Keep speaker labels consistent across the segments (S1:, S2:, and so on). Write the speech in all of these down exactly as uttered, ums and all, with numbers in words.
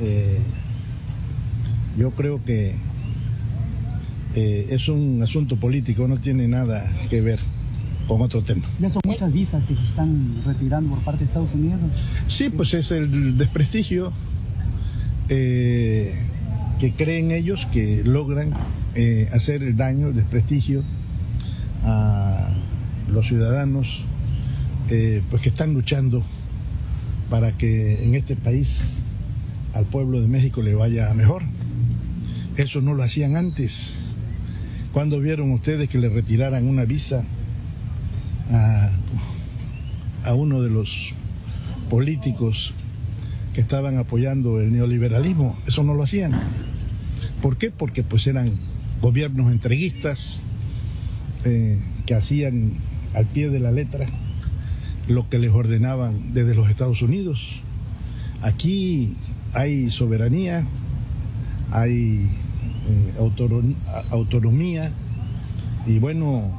S1: eh, yo creo que eh, es un asunto político, no tiene nada que ver con otro tema.
S2: Ya son muchas visas que se están retirando por parte de Estados Unidos.
S1: Sí, pues es el desprestigio eh, que creen ellos que logran eh, hacer el daño, el desprestigio a los ciudadanos eh, pues que están luchando para que en este país al pueblo de México le vaya mejor. Eso no lo hacían antes. ¿Cuándo vieron ustedes que le retiraran una visa a, a uno de los políticos que estaban apoyando el neoliberalismo? Eso no lo hacían. ¿Por qué? Porque pues eran gobiernos entreguistas eh, que hacían al pie de la letra lo que les ordenaban desde los Estados Unidos. Aquí hay soberanía, hay eh, autonom- autonomía y bueno...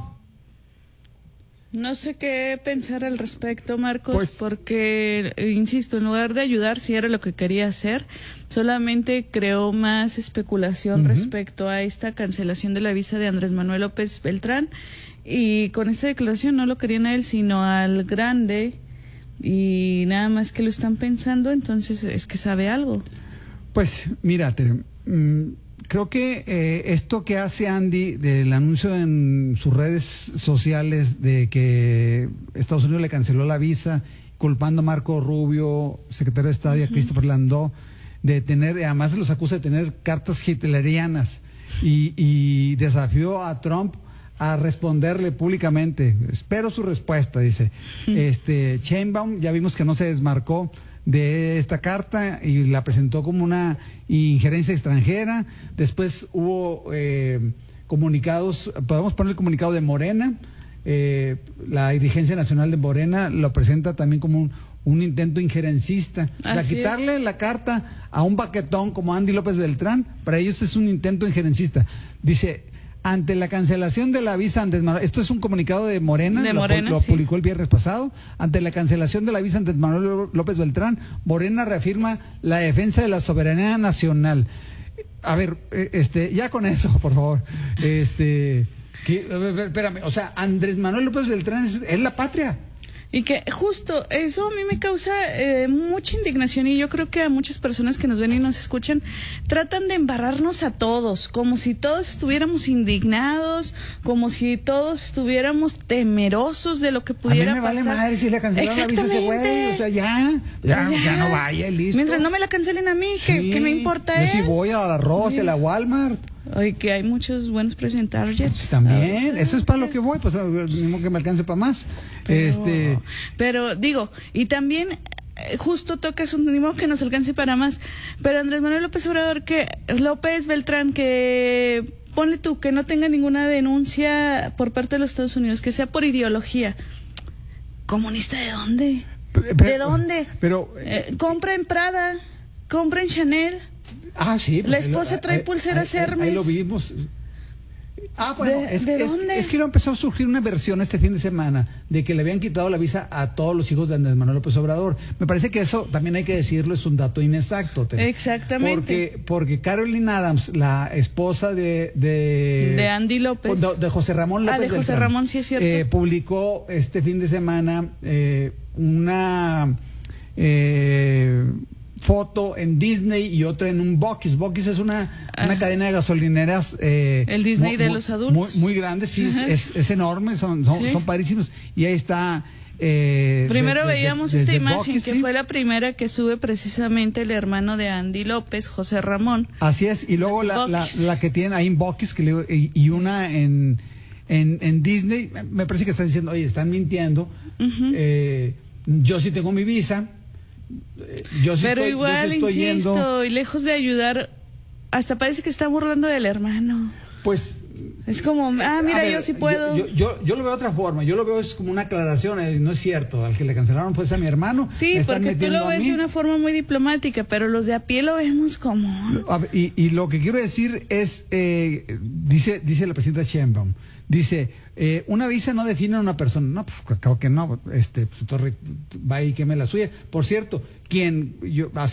S3: No sé qué pensar al respecto, Marcos,
S4: Pues,
S3: porque, eh, insisto, en lugar de ayudar, si era lo que quería hacer, solamente creó más especulación
S4: uh-huh.
S3: respecto a esta cancelación de la visa de Andrés Manuel López Beltrán, y con esta declaración no lo querían a él, sino al grande, y nada más que lo están pensando, entonces es que sabe algo.
S4: Pues, mira, Tere, mmm, creo que eh, esto que hace Andy del anuncio en sus redes sociales de que Estados Unidos le canceló la visa, culpando a Marco Rubio, secretario de Estado, y a
S3: Uh-huh.
S4: Christopher Landau, de tener, además se los acusa de tener cartas hitlerianas, y, y desafió a Trump a responderle públicamente. Espero su respuesta, dice. Uh-huh. Este, Sheinbaum, ya vimos que no se desmarcó de esta carta y la presentó como una injerencia extranjera. Después hubo eh, comunicados, podemos poner el comunicado de Morena, eh, la dirigencia nacional de Morena lo presenta también como un, un intento injerencista. La quitarle es. la carta a un baquetón como Andy López Beltrán, para ellos es un intento injerencista. Dice: ante la cancelación de la visa Andrés Manuel, esto es un comunicado de Morena,
S3: de
S4: lo,
S3: Morena
S4: lo
S3: sí.
S4: publicó el viernes pasado. Ante la cancelación de la visa Andrés Manuel López Beltrán, Morena reafirma la defensa de la soberanía nacional. A ver, este, ya con eso, por favor. Este, que, espérame, o sea, Andrés Manuel López Beltrán es, es la patria.
S3: Y que justo eso a mí me causa eh, mucha indignación, y yo creo que a muchas personas que nos ven y nos escuchan tratan de embarrarnos a todos, como si todos estuviéramos indignados, como si todos estuviéramos temerosos de lo que pudiera pasar.
S4: A mí me vale madre si le cancelaron la visa a ese güey, o sea, ya, ya, ya, ya no vaya, listo.
S3: Mientras no me la cancelen a mí, ¿qué,
S4: sí,
S3: ¿qué me importa
S4: yo
S3: él?
S4: sí voy a la Ross, sí. a la Walmart.
S3: Oye, que hay muchos buenos presidentes.
S4: Pues también, eso es para lo que voy, pues mismo que me alcance para más.
S3: Pero,
S4: este,
S3: pero digo, y también eh, justo tocas un mismo que nos alcance para más. Pero Andrés Manuel López Obrador, que López Beltrán, que pone tú que no tenga ninguna denuncia por parte de los Estados Unidos, que sea por ideología. ¿Comunista de dónde?
S4: Pero,
S3: ¿De dónde?
S4: Pero
S3: eh, compra en Prada, compra en Chanel.
S4: Ah, sí. Pues
S3: la esposa trae pulseras Hermes.
S4: Ahí lo vimos. Ah, bueno,
S3: ¿De,
S4: es,
S3: ¿de
S4: es,
S3: dónde?
S4: es que lo empezó a surgir una versión este fin de semana de que le habían quitado la visa a todos los hijos de Andrés Manuel López Obrador. Me parece que eso también hay que decirlo, es un dato inexacto.
S3: Exactamente.
S4: Porque, porque Caroline Adams, la esposa de... De,
S3: de Andy López.
S4: De, de José Ramón López.
S3: Ah, de José
S4: Beltrán,
S3: Ramón, sí es cierto.
S4: Eh, publicó este fin de semana eh, una... Eh, foto en Disney y otra en un Buc-ee's. Buc-ee's es una, ah. una cadena de gasolineras. Eh,
S3: el Disney
S4: muy,
S3: de los adultos.
S4: Muy, muy grande, sí, uh-huh. es, es enorme, son, son, ¿sí? son padrísimos. Y ahí está. Eh,
S3: Primero
S4: de,
S3: veíamos
S4: de, de,
S3: esta
S4: de
S3: imagen,
S4: Buc-ee's,
S3: que
S4: ¿sí?
S3: fue la primera que sube precisamente el hermano de Andy López, José Ramón.
S4: Así es, y luego la, la, la que tienen ahí en Buc-ee's, que le, y, y una en, en, en Disney. Me parece que están diciendo, oye, están mintiendo. Uh-huh. eh, yo sí tengo mi visa. Yo sí
S3: pero
S4: estoy,
S3: igual,
S4: yo sí estoy
S3: insisto,
S4: yendo.
S3: y lejos de ayudar, hasta parece que está burlando del hermano.
S4: Pues
S3: es como, ah, mira, ver, yo sí puedo.
S4: Yo, yo, yo lo veo de otra forma, yo lo veo es como una aclaración, eh, no es cierto, al que le cancelaron pues a mi hermano.
S3: Sí, porque tú lo ves de una forma muy diplomática, pero los de a pie lo vemos como...
S4: A ver, y, y lo que quiero decir es, eh, dice, dice la presidenta Sheinbaum, dice, eh, una visa no define a una persona. No, pues claro que no, este, pues, entonces va y queme la suya. Por cierto, quien yo